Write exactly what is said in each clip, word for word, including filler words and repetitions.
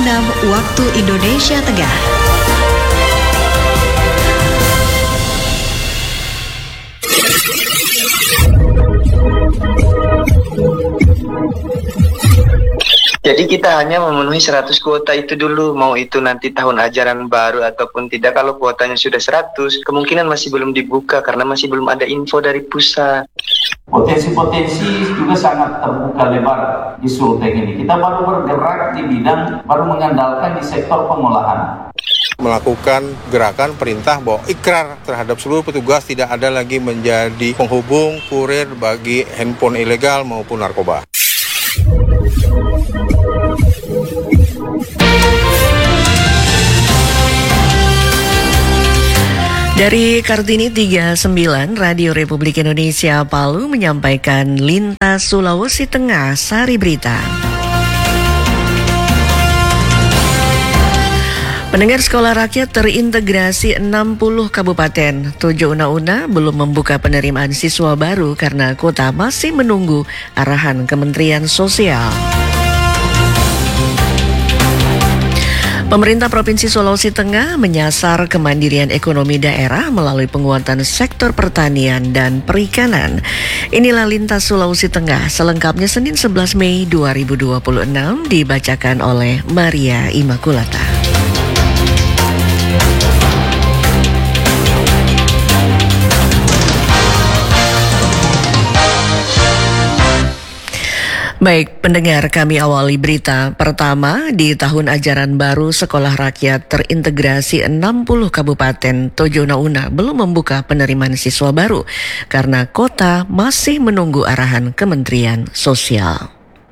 enam waktu Indonesia Tengah. Jadi kita hanya memenuhi seratus kuota itu dulu, mau itu nanti tahun ajaran baru ataupun tidak. Kalau kuotanya sudah seratus, kemungkinan masih belum dibuka karena masih belum ada info dari pusat. Potensi-potensi juga sangat terbuka lebar di Sulteng ini. Kita baru bergerak di bidang, baru mengandalkan di sektor pengolahan. Melakukan gerakan perintah bahwa ikrar terhadap seluruh petugas tidak ada lagi menjadi penghubung kurir bagi handphone ilegal maupun narkoba. Dari Kartini tiga puluh sembilan, Radio Republik Indonesia Palu menyampaikan Lintas Sulawesi Tengah Sari Berita. Pendengar Sekolah Rakyat terintegrasi enam puluh kabupaten. tujuh Una-Una belum membuka penerimaan siswa baru karena kuota masih menunggu arahan Kementerian Sosial. Pemerintah Provinsi Sulawesi Tengah menyasar kemandirian ekonomi daerah melalui penguatan sektor pertanian dan perikanan. Inilah Lintas Sulawesi Tengah selengkapnya Senin sebelas Mei dua ribu dua puluh enam dibacakan oleh Maria Immaculata. Baik, pendengar, kami awali berita pertama. Di tahun ajaran baru, Sekolah Rakyat terintegrasi enam puluh kabupaten tujuh Una-Una belum membuka penerimaan siswa baru karena kota masih menunggu arahan Kementerian Sosial.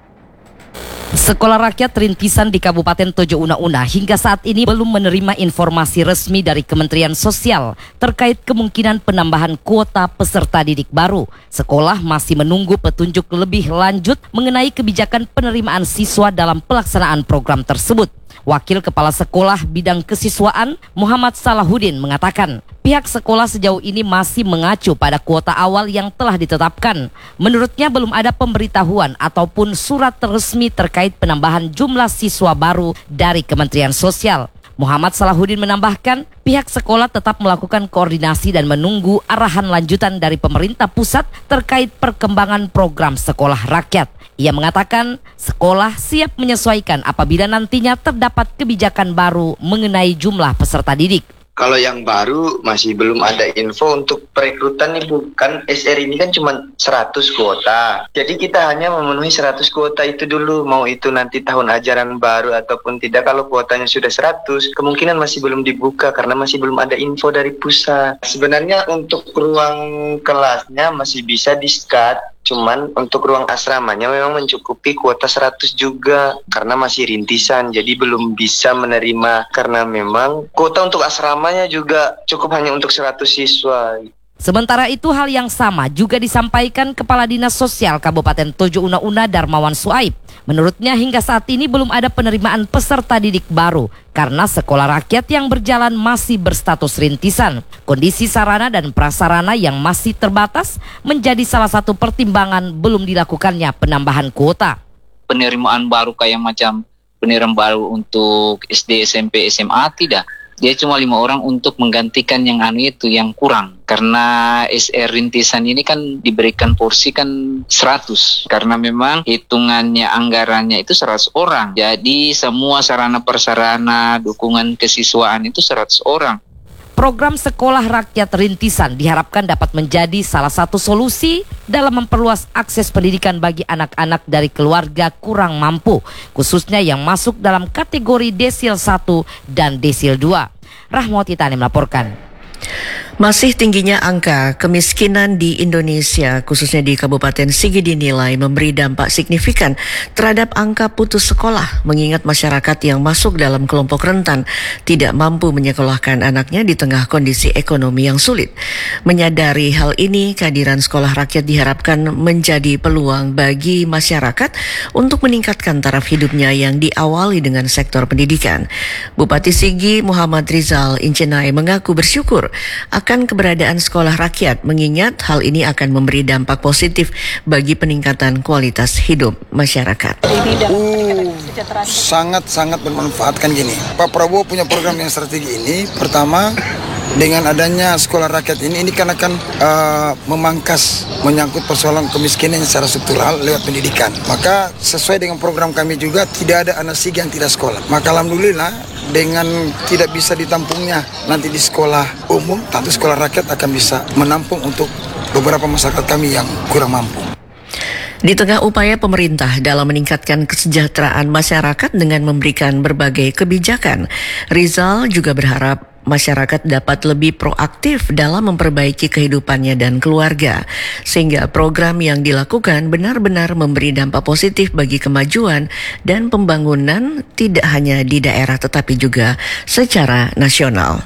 Sekolah Rakyat Rintisan di Kabupaten Tojo Una-Una hingga saat ini belum menerima informasi resmi dari Kementerian Sosial terkait kemungkinan penambahan kuota peserta didik baru. Sekolah masih menunggu petunjuk lebih lanjut mengenai kebijakan penerimaan siswa dalam pelaksanaan program tersebut. Wakil Kepala Sekolah Bidang Kesiswaan Muhammad Salahuddin mengatakan pihak sekolah sejauh ini masih mengacu pada kuota awal yang telah ditetapkan. Menurutnya belum ada pemberitahuan ataupun surat resmi terkait penambahan jumlah siswa baru dari Kementerian Sosial. Muhammad Salahuddin menambahkan pihak sekolah tetap melakukan koordinasi dan menunggu arahan lanjutan dari pemerintah pusat terkait perkembangan program sekolah rakyat. Ia mengatakan sekolah siap menyesuaikan apabila nantinya terdapat kebijakan baru mengenai jumlah peserta didik. Kalau yang baru masih belum ada info untuk perekrutan nih, bukan S R ini kan cuma seratus kuota. Jadi kita hanya memenuhi seratus kuota itu dulu, mau itu nanti tahun ajaran baru ataupun tidak. Kalau kuotanya sudah seratus, kemungkinan masih belum dibuka karena masih belum ada info dari pusat. Sebenarnya untuk ruang kelasnya masih bisa di-skat. Cuman untuk ruang asramanya memang mencukupi kuota seratus juga karena masih rintisan, jadi belum bisa menerima karena memang kuota untuk asramanya juga cukup hanya untuk seratus siswa. Sementara itu hal yang sama juga disampaikan Kepala Dinas Sosial Kabupaten Tojo Una-Una Darmawan Suaib. Menurutnya hingga saat ini belum ada penerimaan peserta didik baru karena sekolah rakyat yang berjalan masih berstatus rintisan. Kondisi sarana dan prasarana yang masih terbatas menjadi salah satu pertimbangan belum dilakukannya penambahan kuota. Penerimaan baru kayak macam penerimaan baru untuk S D, S M P, S M A tidak. Dia cuma lima orang untuk menggantikan yang anu itu yang kurang. Karena S R rintisan ini kan diberikan porsi kan seratus. Karena memang hitungannya anggarannya itu seratus orang. Jadi semua sarana persarana dukungan kesiswaan itu seratus orang. Program Sekolah Rakyat Rintisan diharapkan dapat menjadi salah satu solusi dalam memperluas akses pendidikan bagi anak-anak dari keluarga kurang mampu, khususnya yang masuk dalam kategori desil satu dan desil dua. Rahmawati Tani melaporkan. Masih tingginya angka kemiskinan di Indonesia, khususnya di Kabupaten Sigi, dinilai memberi dampak signifikan terhadap angka putus sekolah, mengingat masyarakat yang masuk dalam kelompok rentan tidak mampu menyekolahkan anaknya di tengah kondisi ekonomi yang sulit. Menyadari hal ini, kehadiran sekolah rakyat diharapkan menjadi peluang bagi masyarakat untuk meningkatkan taraf hidupnya yang diawali dengan sektor pendidikan. Bupati Sigi Muhammad Rizal Incenai mengaku bersyukur akan keberadaan sekolah rakyat, mengingat hal ini akan memberi dampak positif bagi peningkatan kualitas hidup masyarakat. Uh, kesejahteraan? Sangat-sangat bermanfaatkan gini. Pak Prabowo punya program yang strategi ini. Pertama, dengan adanya sekolah rakyat ini, ini kan akan uh, memangkas menyangkut persoalan kemiskinan secara struktural lewat pendidikan. Maka sesuai dengan program kami juga tidak ada anak sig yang tidak sekolah. Maka alhamdulillah dengan tidak bisa ditampungnya nanti di sekolah umum, tentu sekolah rakyat akan bisa menampung untuk beberapa masyarakat kami yang kurang mampu. Di tengah upaya pemerintah dalam meningkatkan kesejahteraan masyarakat dengan memberikan berbagai kebijakan, Rizal juga berharap masyarakat dapat lebih proaktif dalam memperbaiki kehidupannya dan keluarga, sehingga program yang dilakukan benar-benar memberi dampak positif bagi kemajuan dan pembangunan tidak hanya di daerah tetapi juga secara nasional.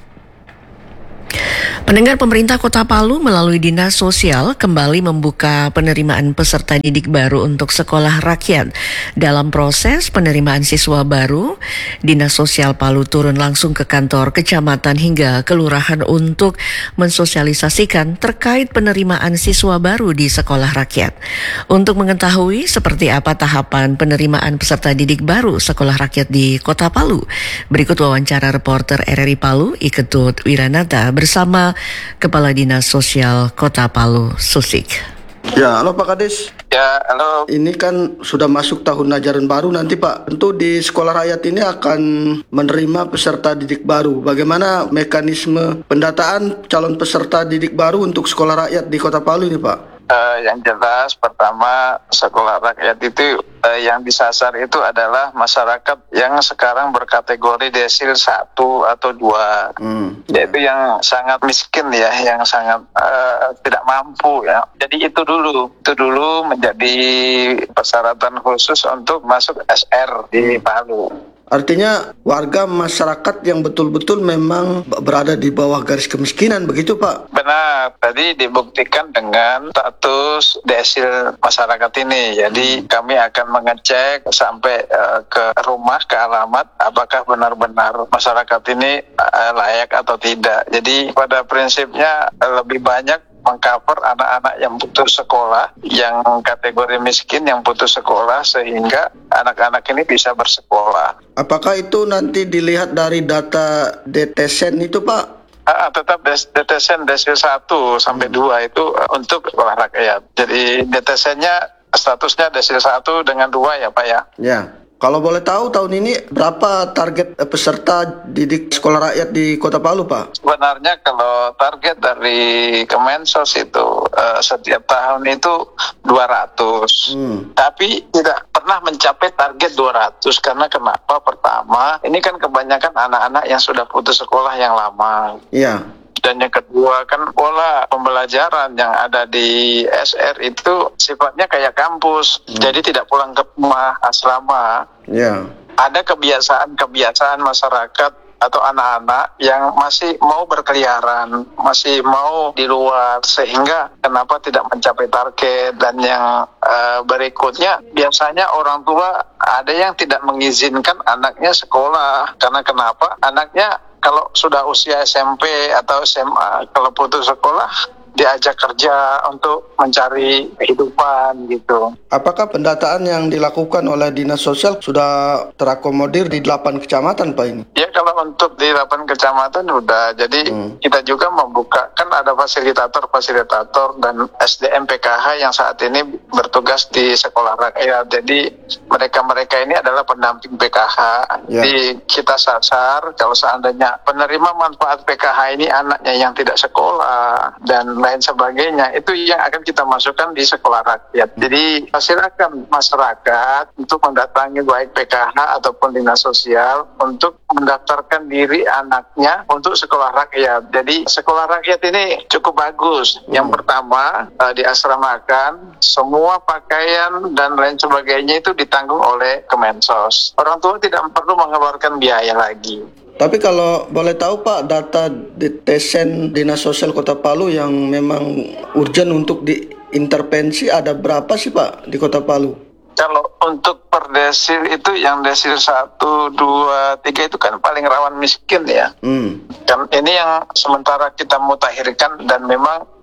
Pendengar, pemerintah Kota Palu melalui Dinas Sosial kembali membuka penerimaan peserta didik baru untuk sekolah rakyat. Dalam proses penerimaan siswa baru, Dinas Sosial Palu turun langsung ke kantor kecamatan hingga kelurahan untuk mensosialisasikan terkait penerimaan siswa baru di sekolah rakyat. Untuk mengetahui seperti apa tahapan penerimaan peserta didik baru sekolah rakyat di Kota Palu, berikut wawancara reporter R R I Palu, Iketut Wiranata bersama Kepala Dinas Sosial Kota Palu, Susik. Ya, halo Pak Kades. Ya, halo. Ini kan sudah masuk tahun ajaran baru nanti Pak. Tentu di sekolah rakyat ini akan menerima peserta didik baru. Bagaimana mekanisme pendataan calon peserta didik baru untuk sekolah rakyat di Kota Palu ini Pak? Uh, yang jelas pertama sekolah rakyat itu uh, yang disasar itu adalah masyarakat yang sekarang berkategori desil satu atau dua, hmm. yaitu yang sangat miskin ya, yang sangat uh, tidak mampu ya. Jadi itu dulu, itu dulu menjadi persyaratan khusus untuk masuk S R di Palu. Artinya warga masyarakat yang betul-betul memang berada di bawah garis kemiskinan, begitu Pak? Benar, tadi dibuktikan dengan status desil masyarakat ini. Jadi hmm. kami akan mengecek sampai uh, ke rumah, ke alamat, apakah benar-benar masyarakat ini uh, layak atau tidak. Jadi pada prinsipnya uh, lebih banyak mengcover anak-anak yang putus sekolah, yang kategori miskin yang putus sekolah, sehingga anak-anak ini bisa bersekolah. Apakah itu nanti dilihat dari data D T S E N itu Pak? Ah, tetap D T S E N desil satu sampai dua itu uh, untuk sekolah rakyat. Jadi D T S E N-nya statusnya desil satu dengan dua ya Pak ya? Ya. Kalau boleh tahu tahun ini berapa target peserta didik sekolah rakyat di Kota Palu, Pak? Sebenarnya kalau target dari Kemensos itu uh, setiap tahun itu dua ratus. Hmm. Tapi tidak pernah mencapai target dua ratus karena kenapa? Pertama, ini kan kebanyakan anak-anak yang sudah putus sekolah yang lama. Iya. Dan yang kedua kan pola pembelajaran yang ada di S R itu sifatnya kayak kampus, hmm. jadi tidak pulang ke rumah asrama. Yeah. Ada kebiasaan-kebiasaan masyarakat atau anak-anak yang masih mau berkeliaran, masih mau di luar, sehingga kenapa tidak mencapai target. Dan yang uh, berikutnya biasanya orang tua ada yang tidak mengizinkan anaknya sekolah karena kenapa? Anaknya kalau sudah usia S M P atau S M A, kalau putus sekolah, diajak kerja untuk mencari kehidupan gitu. Apakah pendataan yang dilakukan oleh Dinas Sosial sudah terakomodir di delapan kecamatan Pak ini? Ya kalau untuk di delapan kecamatan sudah. Jadi hmm. kita juga membuka, kan ada fasilitator-fasilitator dan S D M P K H yang saat ini bertugas di sekolah rakyat. Jadi mereka-mereka ini adalah pendamping P K H. Ya. Jadi kita sasar kalau seandainya penerima manfaat P K H ini anaknya yang tidak sekolah dan lain sebagainya, itu yang akan kita masukkan di sekolah rakyat. Jadi silakan masyarakat untuk mendatangi baik P K H ataupun Dinas Sosial untuk mendaftarkan diri anaknya untuk sekolah rakyat. Jadi sekolah rakyat ini cukup bagus. Yang pertama, diasramakan, semua pakaian dan lain sebagainya itu ditanggung oleh Kemensos. Orang tua tidak perlu mengeluarkan biaya lagi. Tapi kalau boleh tahu Pak, data D T S E N Dinas Sosial Kota Palu yang memang urgent untuk diintervensi ada berapa sih Pak di Kota Palu? Kalau untuk per desil itu yang desil satu, dua, tiga itu kan paling rawan miskin ya. Hmm. Dan ini yang sementara kita mutakhirkan dan memang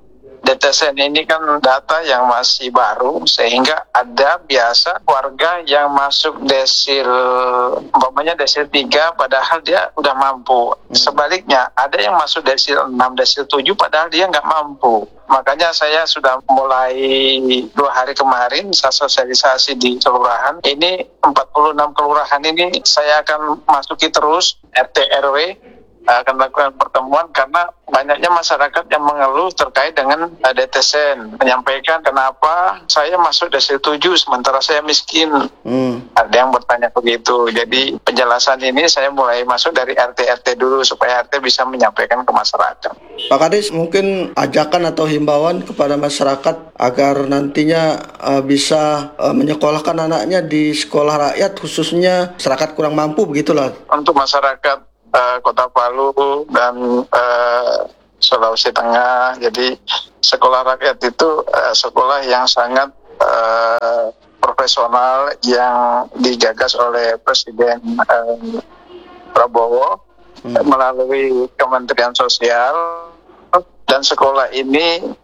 D T S N ini kan data yang masih baru, sehingga ada biasa warga yang masuk desil, umpamanya desil tiga padahal dia udah mampu. Sebaliknya, ada yang masuk desil enam, desil tujuh padahal dia nggak mampu. Makanya saya sudah mulai dua hari kemarin saya sosialisasi di kelurahan. Ini empat puluh enam kelurahan ini saya akan masuki terus R T R W, akan melakukan pertemuan karena banyaknya masyarakat yang mengeluh terkait dengan D T S N, menyampaikan kenapa saya masuk desil tujuh sementara saya miskin. Hmm. Ada yang bertanya begitu. Jadi penjelasan ini saya mulai masuk dari R T R T dulu supaya R T bisa menyampaikan ke masyarakat. Pak Kades, mungkin ajakan atau himbauan kepada masyarakat agar nantinya uh, bisa uh, menyekolahkan anaknya di sekolah rakyat, khususnya masyarakat kurang mampu, begitulah. Untuk masyarakat Uh, Kota Palu dan uh, Sulawesi Tengah, jadi sekolah rakyat itu uh, sekolah yang sangat uh, profesional yang digagas oleh Presiden uh, Prabowo hmm. melalui Kementerian Sosial, dan sekolah ini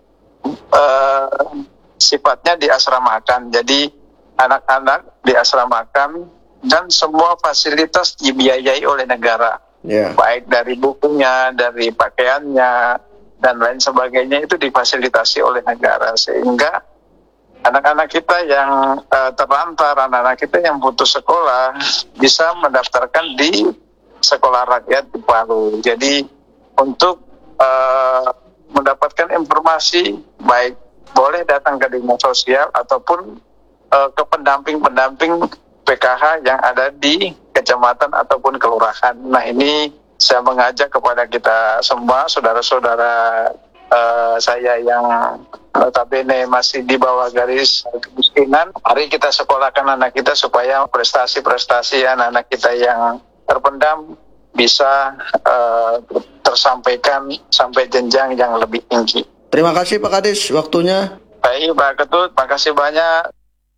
uh, sifatnya diasramakan, jadi anak-anak diasramakan dan semua fasilitas dibiayai oleh negara. Yeah. Baik dari bukunya, dari pakaiannya, dan lain sebagainya itu difasilitasi oleh negara, sehingga anak-anak kita yang uh, terlantar, anak-anak kita yang putus sekolah bisa mendaftarkan di sekolah rakyat di Palu. Jadi untuk uh, mendapatkan informasi, baik boleh datang ke dinas sosial ataupun uh, ke pendamping-pendamping P K H yang ada di kecamatan ataupun kelurahan. Nah, ini saya mengajak kepada kita semua, saudara-saudara uh, saya yang notabene masih di bawah garis kemiskinan. Mari kita sekolahkan anak kita supaya prestasi-prestasi anak-anak kita yang terpendam bisa uh, tersampaikan sampai jenjang yang lebih tinggi. Terima kasih Pak Kades waktunya. Baik Pak Ketut, makasih banyak.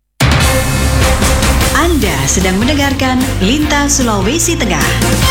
Anda sedang mendengarkan Lintas Sulawesi Tengah.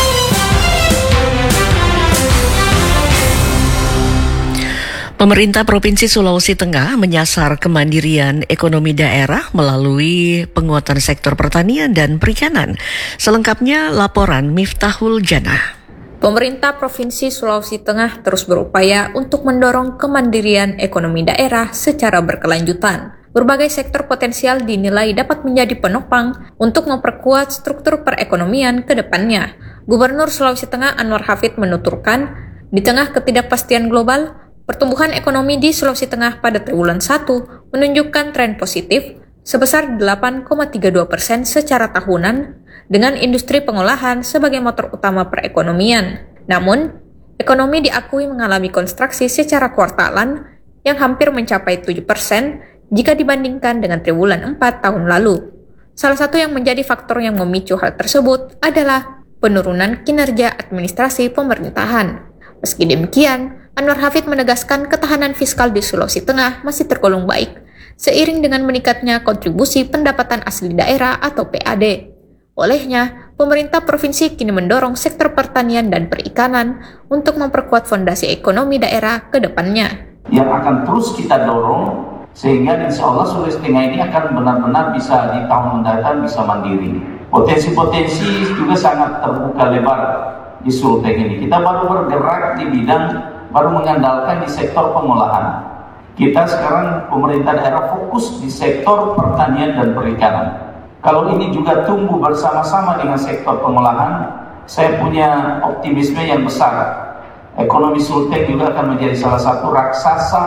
Pemerintah Provinsi Sulawesi Tengah menyasar kemandirian ekonomi daerah melalui penguatan sektor pertanian dan perikanan. Selengkapnya laporan Miftahul Janah. Pemerintah Provinsi Sulawesi Tengah terus berupaya untuk mendorong kemandirian ekonomi daerah secara berkelanjutan. Berbagai sektor potensial dinilai dapat menjadi penopang untuk memperkuat struktur perekonomian ke depannya. Gubernur Sulawesi Tengah Anwar Hafid menuturkan, di tengah ketidakpastian global, pertumbuhan ekonomi di Sulawesi Tengah pada triwulan satu menunjukkan tren positif sebesar delapan koma tiga dua persen secara tahunan dengan industri pengolahan sebagai motor utama perekonomian. Namun, ekonomi diakui mengalami kontraksi secara kuartalan yang hampir mencapai tujuh persen jika dibandingkan dengan triwulan empat tahun lalu. Salah satu yang menjadi faktor yang memicu hal tersebut adalah penurunan kinerja administrasi pemerintahan. Meski demikian, Anwar Hafid menegaskan ketahanan fiskal di Sulawesi Tengah masih tergolong baik, seiring dengan meningkatnya kontribusi pendapatan asli daerah atau P A D. Olehnya, pemerintah provinsi kini mendorong sektor pertanian dan perikanan untuk memperkuat fondasi ekonomi daerah ke depannya. Yang akan terus kita dorong sehingga insya Allah Sulawesi Tengah ini akan benar-benar bisa di tahun mendatang bisa mandiri. Potensi-potensi juga sangat terbuka lebar di Sulteng ini. Kita baru bergerak di bidang, baru mengandalkan di sektor pengolahan. Kita sekarang pemerintah daerah fokus di sektor pertanian dan perikanan. Kalau ini juga tumbuh bersama-sama dengan sektor pengolahan, saya punya optimisme yang besar. Ekonomi Sulteng juga akan menjadi salah satu raksasa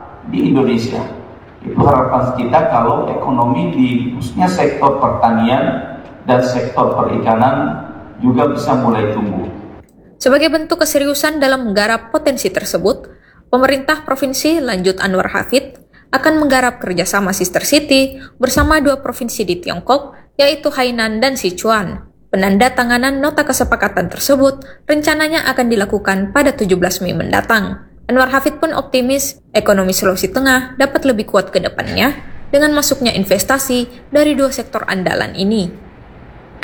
di Indonesia. Itu harapan kita kalau ekonomi di khususnya sektor pertanian dan sektor perikanan juga bisa mulai tumbuh. Sebagai bentuk keseriusan dalam menggarap potensi tersebut, pemerintah provinsi, lanjut Anwar Hafid, akan menggarap kerjasama Sister City bersama dua provinsi di Tiongkok, yaitu Hainan dan Sichuan. Penandatanganan nota kesepakatan tersebut rencananya akan dilakukan pada tujuh belas Mei mendatang. Anwar Hafid pun optimis ekonomi Sulawesi Tengah dapat lebih kuat ke depannya dengan masuknya investasi dari dua sektor andalan ini.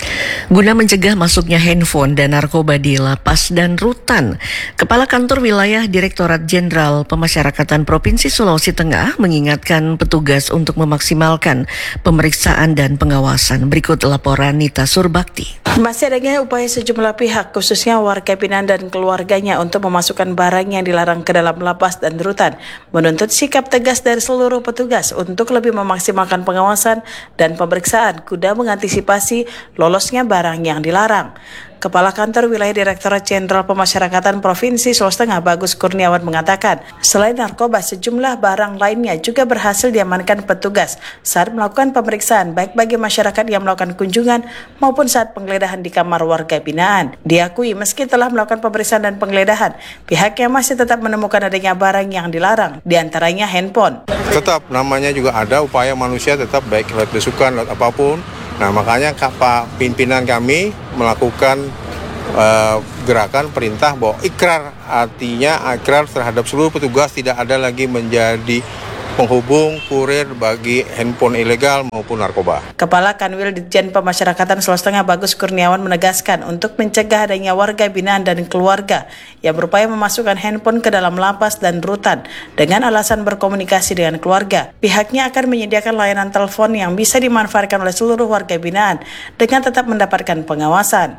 Guna mencegah masuknya handphone dan narkoba di lapas dan rutan, Kepala Kantor Wilayah Direktorat Jenderal Pemasyarakatan Provinsi Sulawesi Tengah mengingatkan petugas untuk memaksimalkan pemeriksaan dan pengawasan. Berikut laporan Nita Surbakti. Masih adanya upaya sejumlah pihak, khususnya warga binaan dan keluarganya untuk memasukkan barang yang dilarang ke dalam lapas dan rutan, menuntut sikap tegas dari seluruh petugas untuk lebih memaksimalkan pengawasan dan pemeriksaan guna mengantisipasi lolosnya barang yang dilarang. Kepala Kantor Wilayah Direktorat Jenderal Pemasyarakatan Provinsi Sulawesi Tengah Bagus Kurniawan mengatakan, selain narkoba, sejumlah barang lainnya juga berhasil diamankan petugas saat melakukan pemeriksaan, baik bagi masyarakat yang melakukan kunjungan maupun saat penggeledahan di kamar warga binaan. Diakui meski telah melakukan pemeriksaan dan penggeledahan, pihaknya masih tetap menemukan adanya barang yang dilarang, diantaranya handphone. Tetap namanya juga ada upaya manusia tetap baik lewat besukan, lewat apapun. Nah, makanya Pak pimpinan kami melakukan uh, gerakan perintah bahwa ikrar, artinya ikrar terhadap seluruh petugas, tidak ada lagi menjadi penghubung kurir bagi handphone ilegal maupun narkoba. Kepala Kanwil Ditjen Pemasyarakatan Sulawesi Tengah Bagus Kurniawan menegaskan untuk mencegah adanya warga binaan dan keluarga yang berupaya memasukkan handphone ke dalam lapas dan rutan dengan alasan berkomunikasi dengan keluarga. Pihaknya akan menyediakan layanan telepon yang bisa dimanfaatkan oleh seluruh warga binaan dengan tetap mendapatkan pengawasan.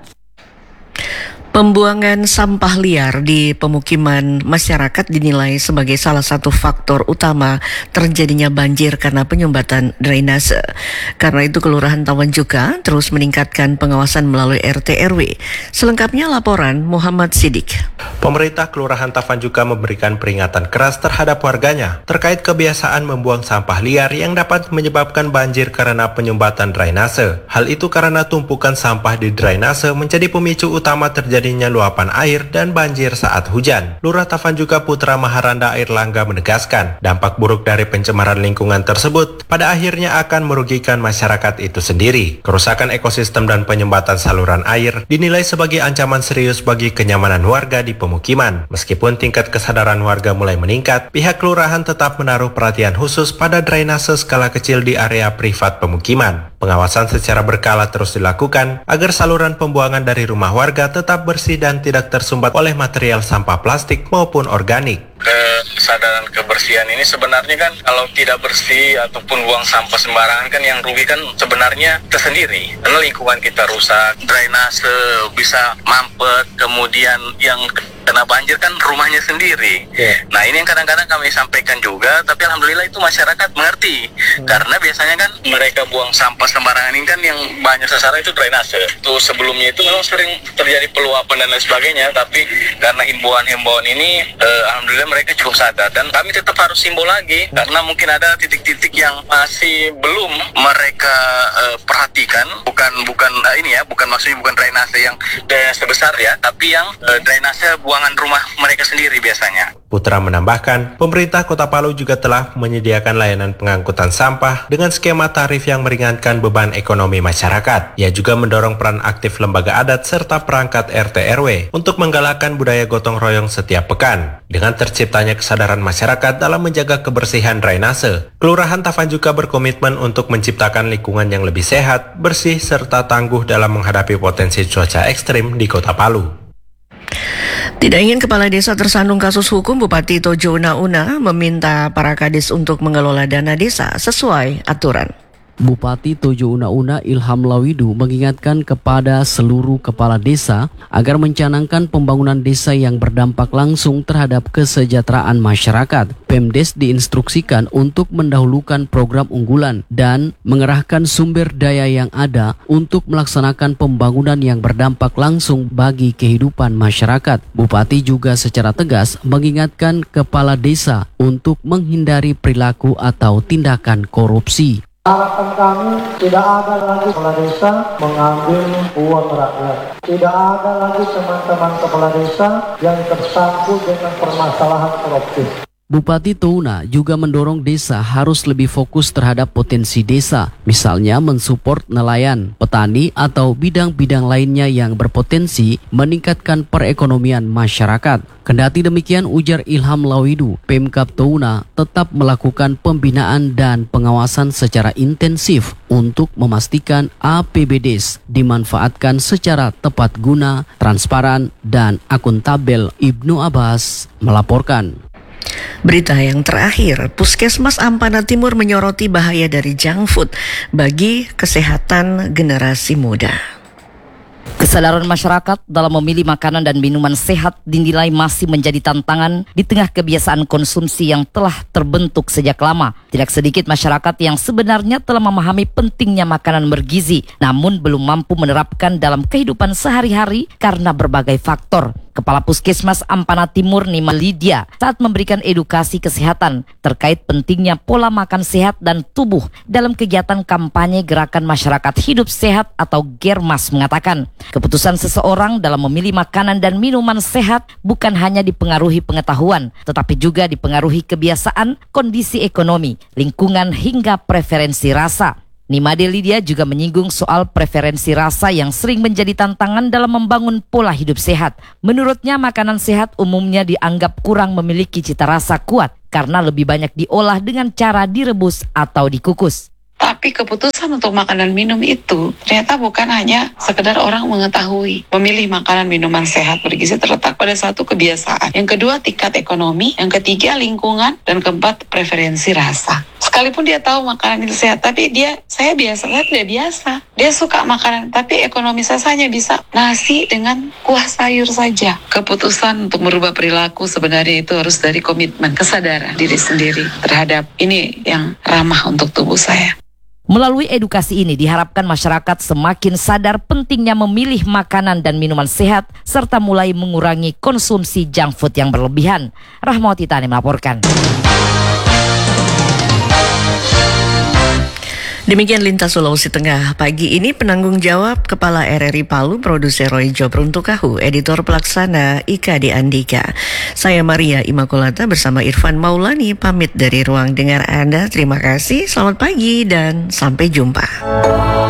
Pembuangan sampah liar di pemukiman masyarakat dinilai sebagai salah satu faktor utama terjadinya banjir karena penyumbatan drainase. Karena itu Kelurahan Tawanjuka terus meningkatkan pengawasan melalui R T R W. Selengkapnya laporan Muhammad Sidik. Pemerintah Kelurahan Tawanjuka memberikan peringatan keras terhadap warganya terkait kebiasaan membuang sampah liar yang dapat menyebabkan banjir karena penyumbatan drainase. Hal itu karena tumpukan sampah di drainase menjadi pemicu utama terjadi luapan air dan banjir saat hujan. Lurah Tawanjuka Putra Maharanda Airlangga menegaskan, dampak buruk dari pencemaran lingkungan tersebut pada akhirnya akan merugikan masyarakat itu sendiri. Kerusakan ekosistem dan penyumbatan saluran air dinilai sebagai ancaman serius bagi kenyamanan warga di pemukiman. Meskipun tingkat kesadaran warga mulai meningkat, pihak kelurahan tetap menaruh perhatian khusus pada drainase skala kecil di area privat pemukiman. Pengawasan secara berkala terus dilakukan agar saluran pembuangan dari rumah warga tetap bersih dan tidak tersumbat oleh material sampah plastik maupun organik. Kesadaran kebersihan ini sebenarnya kan kalau tidak bersih ataupun buang sampah sembarangan kan yang rugi kan sebenarnya kita sendiri. Karena lingkungan kita rusak, drainase bisa mampet, kemudian yang kena banjir kan rumahnya sendiri. Yeah. Nah ini yang kadang-kadang kami sampaikan juga, tapi alhamdulillah itu masyarakat mengerti. Hmm. Karena biasanya kan mereka buang sampah sembarangan ini kan yang banyak sasaran itu drainase. Itu sebelumnya itu memang sering terjadi peluapan dan lain sebagainya, tapi karena himbauan-himbauan ini eh, alhamdulillah mereka cukup sadar dan kami tetap harus himbau lagi karena mungkin ada titik-titik yang masih belum mereka eh, perhatikan. Bukan bukan eh, ini ya, bukan maksudnya bukan drainase yang drainase besar ya, tapi yang eh, drainase buangan rumah mereka sendiri biasanya. Putra menambahkan, pemerintah Kota Palu juga telah menyediakan layanan pengangkutan sampah dengan skema tarif yang meringankan beban ekonomi masyarakat. Ia juga mendorong peran aktif lembaga adat serta perangkat R T R W untuk menggalakkan budaya gotong royong setiap pekan. Dengan terciptanya kesadaran masyarakat dalam menjaga kebersihan drainase, Kelurahan Tawanjuka berkomitmen untuk menciptakan lingkungan yang lebih sehat, bersih, serta tangguh dalam menghadapi potensi cuaca ekstrim di Kota Palu. Tidak ingin kepala desa tersandung kasus hukum, Bupati Tojo Una Una meminta para kades untuk mengelola dana desa sesuai aturan. Bupati Tojo Una Una Ilham Lawidu mengingatkan kepada seluruh kepala desa agar mencanangkan pembangunan desa yang berdampak langsung terhadap kesejahteraan masyarakat. Pemdes diinstruksikan untuk mendahulukan program unggulan dan mengerahkan sumber daya yang ada untuk melaksanakan pembangunan yang berdampak langsung bagi kehidupan masyarakat. Bupati juga secara tegas mengingatkan kepala desa untuk menghindari perilaku atau tindakan korupsi. Harapan kami tidak ada lagi kepala desa mengambil uang rakyat. Tidak ada lagi teman-teman kepala desa yang tersangkut dengan permasalahan korupsi. Bupati Touna juga mendorong desa harus lebih fokus terhadap potensi desa, misalnya mensupport nelayan, petani, atau bidang-bidang lainnya yang berpotensi meningkatkan perekonomian masyarakat. Kendati demikian, ujar Ilham Lawidu, Pemkab Touna tetap melakukan pembinaan dan pengawasan secara intensif untuk memastikan A P B D S dimanfaatkan secara tepat guna, transparan, dan akuntabel. Ibnu Abbas melaporkan. Berita yang terakhir, Puskesmas Ampana Timur menyoroti bahaya dari junk food bagi kesehatan generasi muda. Kesadaran masyarakat dalam memilih makanan dan minuman sehat dinilai masih menjadi tantangan di tengah kebiasaan konsumsi yang telah terbentuk sejak lama. Tidak sedikit masyarakat yang sebenarnya telah memahami pentingnya makanan bergizi, namun belum mampu menerapkan dalam kehidupan sehari-hari karena berbagai faktor. Kepala Puskesmas Ampana Timur Nima Lydia saat memberikan edukasi kesehatan terkait pentingnya pola makan sehat dan tubuh dalam kegiatan kampanye Gerakan Masyarakat Hidup Sehat atau Germas mengatakan, keputusan seseorang dalam memilih makanan dan minuman sehat bukan hanya dipengaruhi pengetahuan, tetapi juga dipengaruhi kebiasaan, kondisi ekonomi, lingkungan hingga preferensi rasa. Nimade Lydia juga menyinggung soal preferensi rasa yang sering menjadi tantangan dalam membangun pola hidup sehat. Menurutnya, makanan sehat umumnya dianggap kurang memiliki cita rasa kuat karena lebih banyak diolah dengan cara direbus atau dikukus. Tapi keputusan untuk makanan minum itu ternyata bukan hanya sekedar orang mengetahui. Memilih makanan minuman sehat bergizi terletak pada satu kebiasaan. Yang kedua, tingkat ekonomi. Yang ketiga, lingkungan. Dan keempat, preferensi rasa. Sekalipun dia tahu makanan itu sehat, tapi dia, saya biasa, saya tidak biasa. Dia suka makanan, tapi ekonomi saya hanya bisa nasi dengan kuah sayur saja. Keputusan untuk merubah perilaku sebenarnya itu harus dari komitmen, kesadaran diri sendiri terhadap ini yang ramah untuk tubuh saya. Melalui edukasi ini diharapkan masyarakat semakin sadar pentingnya memilih makanan dan minuman sehat serta mulai mengurangi konsumsi junk food yang berlebihan. Rahmawati Tani melaporkan. Demikian Lintas Sulawesi Tengah pagi ini. Penanggung jawab Kepala R R I Palu, Produser Roy Job Runtukahu, Editor Pelaksana Ika D. Andika. Saya Maria Imakulata bersama Irfan Maulani pamit dari ruang dengar Anda. Terima kasih, selamat pagi dan sampai jumpa.